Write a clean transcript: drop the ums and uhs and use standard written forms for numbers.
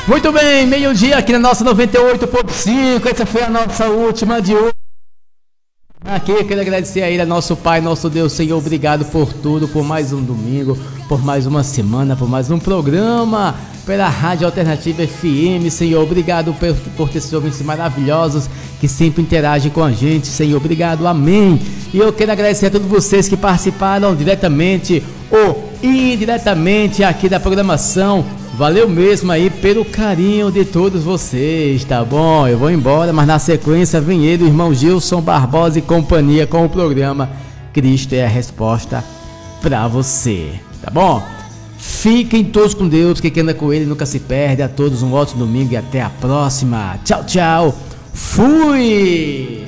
Muito bem, meio-dia aqui na nossa 98.5. Essa foi a nossa última de hoje. Aqui eu quero agradecer a Ele, a nosso Pai, nosso Deus, Senhor. Obrigado por tudo, por mais um domingo, por mais uma semana, por mais um programa, pela Rádio Alternativa FM, Senhor. Obrigado por ter esses ouvintes maravilhosos que sempre interagem com a gente, Senhor. Obrigado, amém. E eu quero agradecer a todos vocês que participaram diretamente ou indiretamente aqui da programação. Valeu mesmo aí pelo carinho de todos vocês, tá bom? Eu vou embora, mas na sequência vem ele, o irmão Gilson Barbosa e companhia com o programa Cristo é a Resposta pra você, tá bom? Fiquem todos com Deus, que quem anda com Ele nunca se perde. A todos um ótimo domingo e até a próxima. Tchau, tchau. Fui!